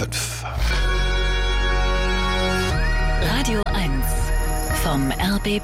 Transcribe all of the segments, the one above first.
5. Radio 1 vom RBB.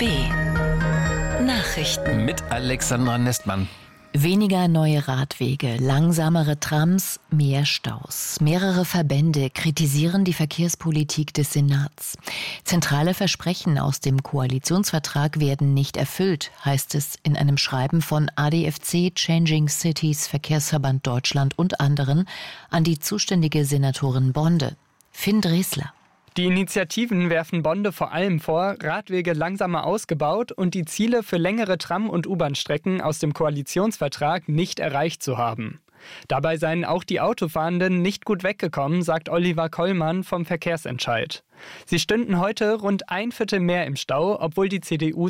Nachrichten Mit Alexandra Nestmann. Weniger neue Radwege, langsamere Trams, mehr Staus. Mehrere Verbände kritisieren die Verkehrspolitik des Senats. Zentrale Versprechen aus dem Koalitionsvertrag werden nicht erfüllt, heißt es in einem Schreiben von ADFC, Changing Cities, Verkehrsverband Deutschland und anderen an die zuständige Senatorin Bonde. Finn Dresler. Die Initiativen werfen Bonde vor allem vor, Radwege langsamer ausgebaut und die Ziele für längere Tram- und U-Bahn-Strecken aus dem Koalitionsvertrag nicht erreicht zu haben. Dabei seien auch die Autofahrenden nicht gut weggekommen, sagt Oliver Kollmann vom Verkehrsentscheid. Sie stünden heute rund 1/4 mehr im Stau, obwohl die CDU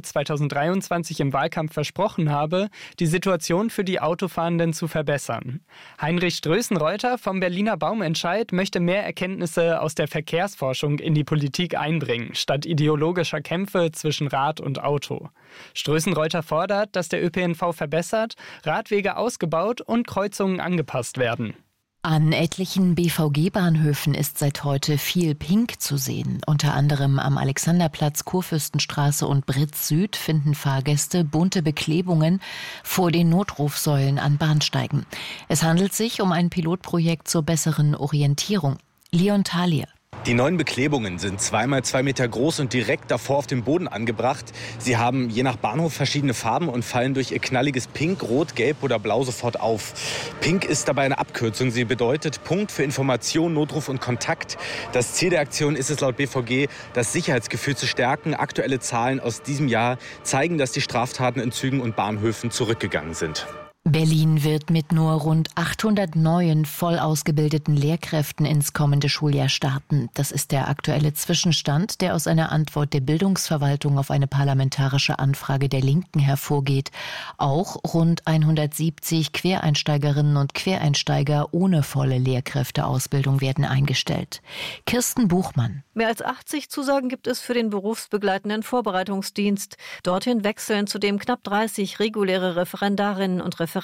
2023 im Wahlkampf versprochen habe, die Situation für die Autofahrenden zu verbessern. Heinrich Strößenreuter vom Berliner Baumentscheid möchte mehr Erkenntnisse aus der Verkehrsforschung in die Politik einbringen, statt ideologischer Kämpfe zwischen Rad und Auto. Strößenreuter fordert, dass der ÖPNV verbessert, Radwege ausgebaut und Kreuzungen angepasst werden. An etlichen BVG-Bahnhöfen ist seit heute viel Pink zu sehen. Unter anderem am Alexanderplatz, Kurfürstenstraße und Britz Süd finden Fahrgäste bunte Beklebungen vor den Notrufsäulen an Bahnsteigen. Es handelt sich um ein Pilotprojekt zur besseren Orientierung. Leon Thalia. Die neuen Beklebungen sind 2x2 Meter groß und direkt davor auf dem Boden angebracht. Sie haben je nach Bahnhof verschiedene Farben und fallen durch ihr knalliges Pink, Rot, Gelb oder Blau sofort auf. Pink ist dabei eine Abkürzung. Sie bedeutet Punkt für Information, Notruf und Kontakt. Das Ziel der Aktion ist es laut BVG, das Sicherheitsgefühl zu stärken. Aktuelle Zahlen aus diesem Jahr zeigen, dass die Straftaten in Zügen und Bahnhöfen zurückgegangen sind. Berlin wird mit nur rund 800 neuen, voll ausgebildeten Lehrkräften ins kommende Schuljahr starten. Das ist der aktuelle Zwischenstand, der aus einer Antwort der Bildungsverwaltung auf eine parlamentarische Anfrage der Linken hervorgeht. Auch rund 170 Quereinsteigerinnen und Quereinsteiger ohne volle Lehrkräfteausbildung werden eingestellt. Kirsten Buchmann. Mehr als 80 Zusagen gibt es für den berufsbegleitenden Vorbereitungsdienst. Dorthin wechseln zudem knapp 30 reguläre Referendarinnen und Referendare.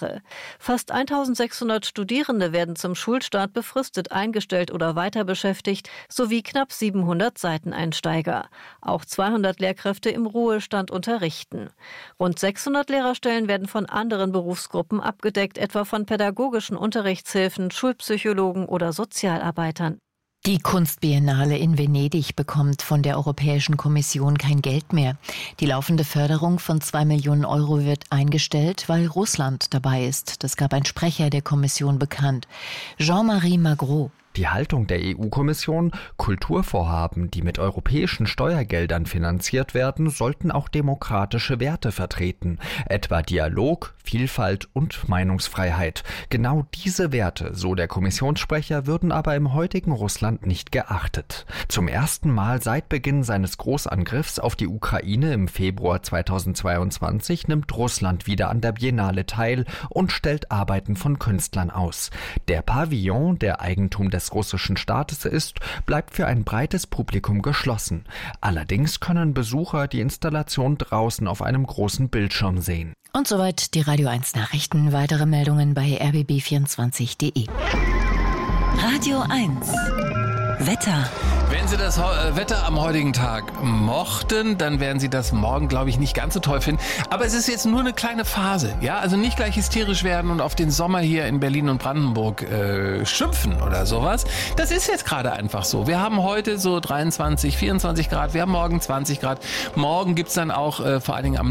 Fast 1600 Studierende werden zum Schulstart befristet eingestellt oder weiter beschäftigt, sowie knapp 700 Seiteneinsteiger. Auch 200 Lehrkräfte im Ruhestand unterrichten. Rund 600 Lehrerstellen werden von anderen Berufsgruppen abgedeckt, etwa von pädagogischen Unterrichtshilfen, Schulpsychologen oder Sozialarbeitern. Die Kunstbiennale in Venedig bekommt von der Europäischen Kommission kein Geld mehr. Die laufende Förderung von 2 Millionen Euro wird eingestellt, weil Russland dabei ist. Das gab ein Sprecher der Kommission bekannt. Jean-Marie Magro. Die Haltung der EU-Kommission, Kulturvorhaben, die mit europäischen Steuergeldern finanziert werden, sollten auch demokratische Werte vertreten, etwa Dialog, Vielfalt und Meinungsfreiheit. Genau diese Werte, so der Kommissionssprecher, würden aber im heutigen Russland nicht geachtet. Zum ersten Mal seit Beginn seines Großangriffs auf die Ukraine im Februar 2022 nimmt Russland wieder an der Biennale teil und stellt Arbeiten von Künstlern aus. Der Pavillon, der Eigentum des russischen Staates ist, bleibt für ein breites Publikum geschlossen. Allerdings können Besucher die Installation draußen auf einem großen Bildschirm sehen. Und soweit die Radio 1 Nachrichten. Weitere Meldungen bei rbb24.de. Radio 1 Wetter. Wenn Sie das Wetter am heutigen Tag mochten, dann werden Sie das morgen, glaube ich, nicht ganz so toll finden. Aber es ist jetzt nur eine kleine Phase. Ja, also nicht gleich hysterisch werden und auf den Sommer hier in Berlin und Brandenburg schimpfen oder sowas. Das ist jetzt gerade einfach so. Wir haben heute so 23, 24 Grad. Wir haben morgen 20 Grad. Morgen gibt's dann auch vor allen Dingen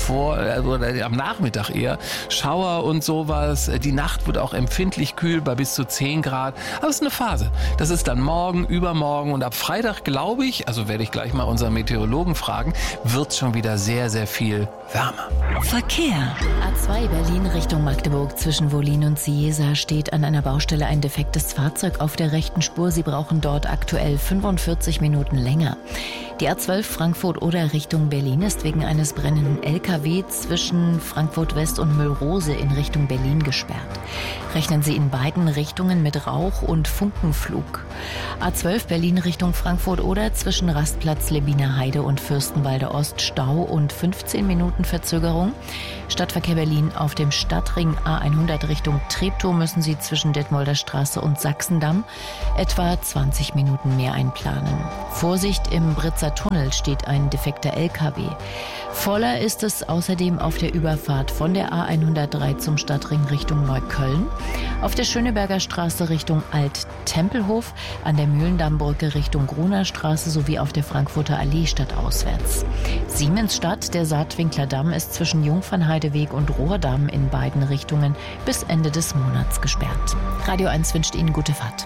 am Nachmittag eher Schauer und sowas. Die Nacht wird auch empfindlich kühl bei bis zu 10 Grad. Aber es ist eine Phase. Das ist dann morgen, übermorgen und ab Freitag, glaube ich, also werde ich gleich mal unseren Meteorologen fragen, wird es schon wieder sehr, sehr viel wärmer. Verkehr. A2 Berlin Richtung Magdeburg zwischen Wollin und Ciesa steht an einer Baustelle ein defektes Fahrzeug auf der rechten Spur. Sie brauchen dort aktuell 45 Minuten länger. Die A12 Frankfurt-Oder Richtung Berlin ist wegen eines brennenden LKW zwischen Frankfurt West und Müllrose in Richtung Berlin gesperrt. Rechnen Sie in beiden Richtungen mit Rauch und Funkenflug. A12 Berlin Richtung Richtung Frankfurt oder zwischen Rastplatz Lebiner Heide und Fürstenwalde Ost Stau und 15 Minuten Verzögerung. Stadtverkehr Berlin auf dem Stadtring A100 Richtung Treptow müssen Sie zwischen Detmolder Straße und Sachsendamm etwa 20 Minuten mehr einplanen. Vorsicht, im Britzer Tunnel steht ein defekter LKW. Voller ist es außerdem auf der Überfahrt von der A103 zum Stadtring Richtung Neukölln, auf der Schöneberger Straße Richtung Alt-Tempelhof, an der Mühlendammbrücke Richtung Gruner Straße sowie auf der Frankfurter Allee stadtauswärts. Siemensstadt, der Saatwinkler Damm ist zwischen Jungfernheideweg und Rohrdamm in beiden Richtungen bis Ende des Monats gesperrt. Radio 1 wünscht Ihnen gute Fahrt.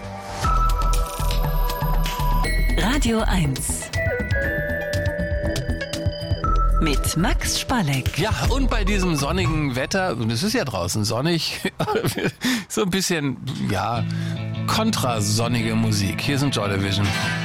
Radio 1 mit Max Spalleck. Ja, und bei diesem sonnigen Wetter, und es ist ja draußen sonnig, so ein bisschen, ja, kontrasonnige Musik. Hier sind Joy Division.